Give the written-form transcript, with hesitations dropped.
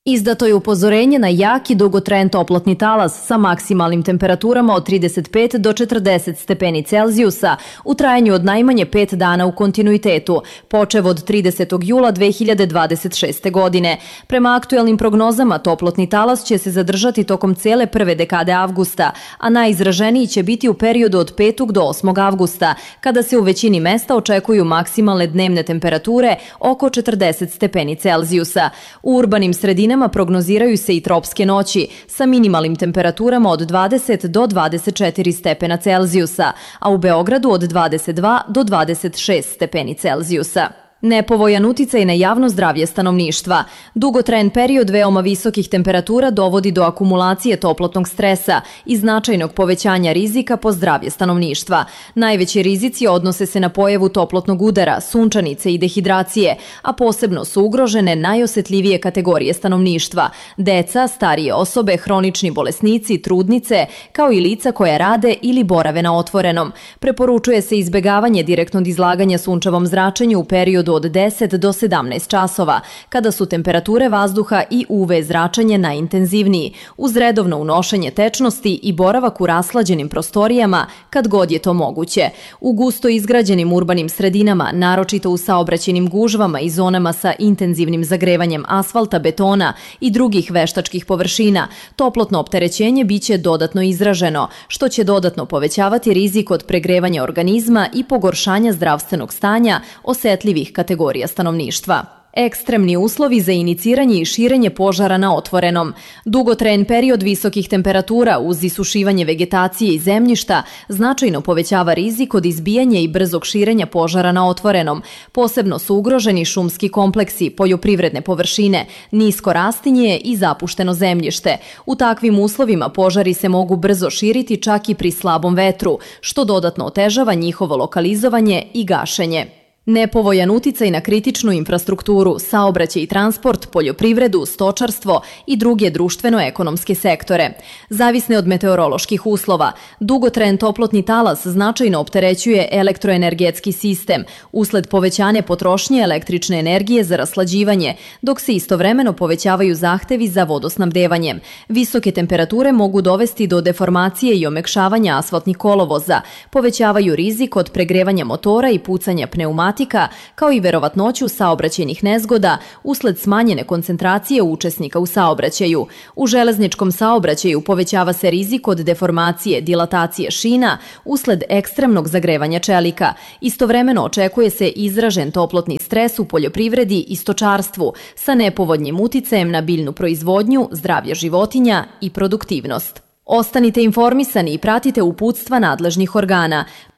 Izdato je upozorenje na jak i dugotrajan toplotni talas sa maksimalnim temperaturama od 35 do 40 stepeni Celzijusa u trajanju od najmanje 5 dana u kontinuitetu, počev od 30. jula 2026. godine. Prema aktuelnim prognozama, toplotni talas će se zadržati tokom cele prve dekade avgusta, a najizraženiji će biti u periodu od 5. do 8. avgusta, kada se u većini mesta očekuju maksimalne dnevne temperature oko 40 stepeni Celzijusa. U urbanim sredinama prognoziraju se i tropske noći sa minimalnim temperaturama od 20 do 24 stepena Celzijusa, a u Beogradu od 22 do 26 stepeni Celzijusa. Nepovoljan uticaj na javno zdravlje stanovništva. Dugotrajan period veoma visokih temperatura dovodi do akumulacije toplotnog stresa i značajnog povećanja rizika po zdravlje stanovništva. Najveći rizici odnose se na pojavu toplotnog udara, sunčanice i dehidracije, a posebno su ugrožene najosetljivije kategorije stanovništva: deca, starije osobe, hronični bolesnici, trudnice, kao i lica koja rade ili borave na otvorenom. Preporučuje se izbegavanje direktnog izlaganja sunčevom zračenju u periodu od 10 do 17 časova, kada su temperature vazduha i UV zračenje najintenzivniji, uz redovno unošenje tečnosti i boravak u raslađenim prostorijama kad god je to moguće. U gusto izgrađenim urbanim sredinama, naročito u saobraćajnim gužvama i zonama sa intenzivnim zagrevanjem asfalta, betona i drugih veštačkih površina, toplotno opterećenje biće dodatno izraženo, što će dodatno povećavati rizik od pregrevanja organizma i pogoršanja zdravstvenog stanja osetljivih kategorija stanovništva. Ekstremni uslovi za iniciranje i širenje požara na otvorenom. Dugotrajan period visokih temperatura uz isušivanje vegetacije i zemljišta značajno povećava rizik od izbijanja i brzog širenja požara na otvorenom. Posebno su ugroženi šumski kompleksi, poljoprivredne površine, nisko rastinje i zapušteno zemljište. U takvim uslovima požari se mogu brzo širiti čak i pri slabom vetru, što dodatno otežava njihovo lokalizovanje i gašenje. Nepovoljan uticaj na kritičnu infrastrukturu, saobraćaj i transport, poljoprivredu, stočarstvo i druge društveno-ekonomske sektore. Zavisne od meteoroloških uslova, dugotrajan toplotni talas značajno opterećuje elektroenergetski sistem usled povećanja potrošnje električne energije za raslađivanje, dok se istovremeno povećavaju zahtevi za vodosnabdevanjem. Visoke temperature mogu dovesti do deformacije i omekšavanja asfaltnih kolovoza, povećavaju rizik od pregrevanja motora i pucanja pneumatika, kao i verovatnoću saobraćajnih nezgoda usled smanjene koncentracije učesnika u saobraćaju. U železničkom saobraćaju povećava se rizik od deformacije, dilatacije šina usled ekstremnog zagrevanja čelika. Istovremeno očekuje se izražen toplotni stres u poljoprivredi i stočarstvu sa nepovoljnim uticajem na biljnu proizvodnju, zdravlje životinja i produktivnost. Ostanite informisani i pratite uputstva nadležnih organa.